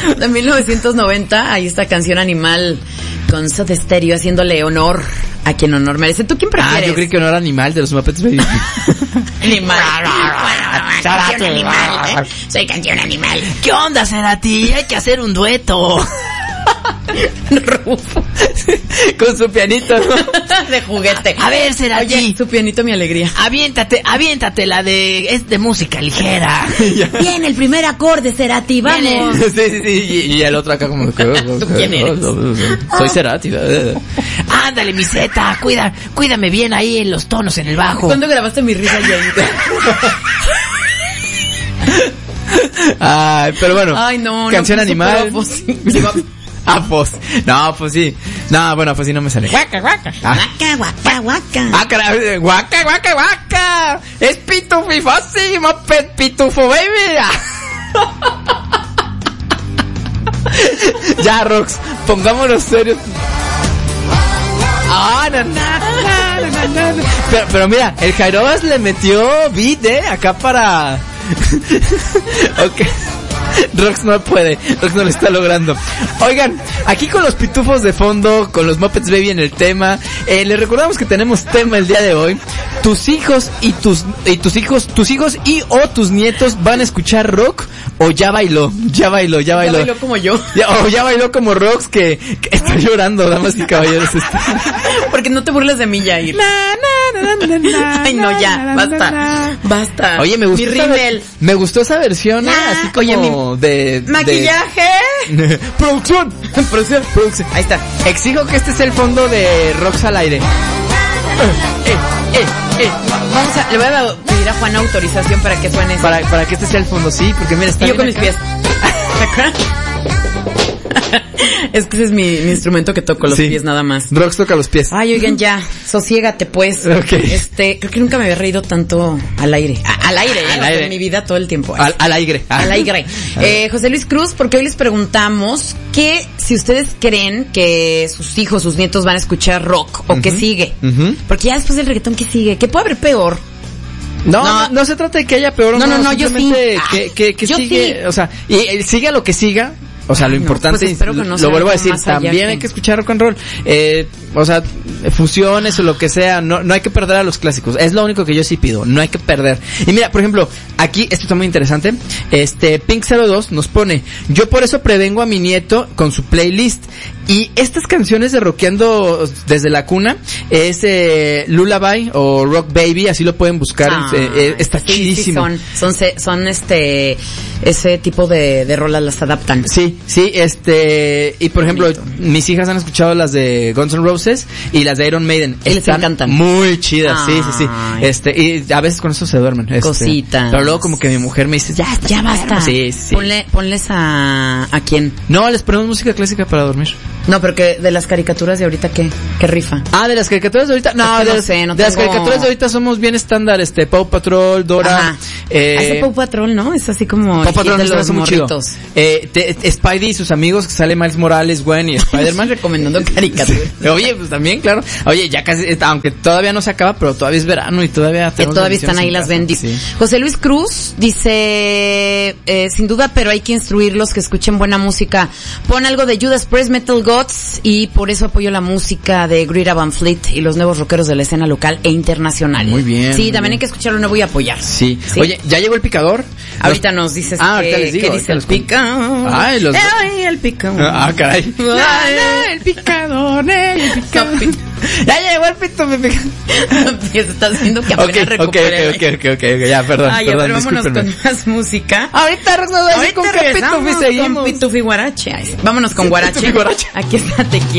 De 1990, ahí está Canción Animal con Soda Stereo haciéndole honor a quien honor merece. ¿Tú quién prefieres? Yo creí que honor animal de los Muppets Baby. Animal. Canción Animal. Soy Canción Animal. ¿Qué onda, Cerati? Hay que hacer un dueto. Rufo. Con su pianito, ¿no? De juguete. A ver, Cerati. Oye, su pianito, mi alegría. Aviéntate la es de música ligera. Bien, el primer acorde, Cerati, vamos. Sí, y el otro acá como que... ¿Tú quién eres? Soy Cerati. Ándale, mi Zeta, cuídame bien ahí en los tonos, en el bajo. ¿Cuándo grabaste mi risa, James? Ay, pero bueno. Ay, no, Canción no, Animal. Pues No, pues sí. No, bueno, pues sí no me sale. Guaca. Guaca. Ah, caray, guaca. Es pitufo, sí, Muppet Pitufo Baby. Ya, Rox, pongámonos serios. Pero mira, el Jairobas le metió beat, acá para... Ok. Rox no puede, Rox no lo está logrando. Oigan, aquí con los pitufos de fondo, con los Muppets Baby en el tema, les recordamos que tenemos tema el día de hoy. Tus hijos y tus hijos o tus nietos van a escuchar rock o ya bailó. Ya bailó como yo. Ya bailó como Rox que está llorando, damas y caballeros. Porque no te burles de mí, Jair. Ay, no, ya, basta. Oye, me gustó esa versión, así como de maquillaje. Producción. Ahí está. Exijo que este sea el fondo de Rox al aire. Le voy a pedir a Juan autorización para que suene eso. Para que este sea el fondo, sí, porque mira, está y yo con acá. mis pies. Es que ese es mi instrumento que toco, los pies nada más. Rox toca los pies. Ay, oigan, ya, sosiégate pues. Okay. Creo que nunca me había reído tanto al aire. Al aire. En mi vida todo el tiempo. Al aire. Al aire. José Luis Cruz, porque hoy les preguntamos que si ustedes creen que sus hijos, sus nietos van a escuchar rock o qué sigue. Porque ya después del reggaetón, ¿qué sigue? ¿Qué puede haber peor? No se trata de que haya peor o no, yo sí. Que yo sigue, sí. O sea, y siga lo que siga. O sea, lo importante, pues espero que no lo vuelvo a decir, también que... hay que escuchar rock and roll. O sea, fusiones o lo que sea, no hay que perder a los clásicos. Es lo único que yo sí pido, no hay que perder. Y mira, por ejemplo, aquí, esto está muy interesante. Pink02 nos pone, yo por eso prevengo a mi nieto con su playlist. Y estas canciones de rockeando desde la cuna es Lullaby o Rock Baby, así lo pueden buscar. Está chidísimo. Sí, son ese tipo de rolas las adaptan. Sí, y por ejemplo, mis hijas han escuchado las de Guns N' Roses y las de Iron Maiden. Les encantan. Muy chidas, sí. Y a veces con eso se duermen. Cositas. Pero luego como que mi mujer me dice, ya basta. Sí. Ponles a quién. No, les ponemos música clásica para dormir. No, pero que de las caricaturas de ahorita, ¿qué rifa? De las caricaturas de ahorita, las caricaturas de ahorita somos bien estándar, Paw Patrol, Dora. Ese Paw Patrol, ¿no? Es así como Paw Patrol de los morritos. Spidey y sus amigos, que sale Miles Morales, Gwen y Spider-Man. Recomendando caricaturas. Oye, pues también, claro. Oye, ya casi, aunque todavía no se acaba, pero todavía es verano y todavía están ahí las bendis. Sí. José Luis Cruz dice, sin duda, pero hay que instruirlos que escuchen buena música. Pon algo de Judas Priest, Metal Gods, y por eso apoyo la música de Greta Van Fleet y los nuevos rockeros de la escena local e internacional. Muy bien. Sí, también hay que escuchar lo nuevo y apoyar. Sí. Oye, ¿ya llegó el picador? Ahorita nos dices qué dice el picador. Ay, el picador. Caray. El picador. Ya llegó el pito, me pica. Se está haciendo que apenas recupere. Ok, ya, perdón. Pero vámonos con más música. Ahorita con qué pitufi seguimos. Con Pitufi Guarache. Vámonos con Guarache. Aquí está, te quiero.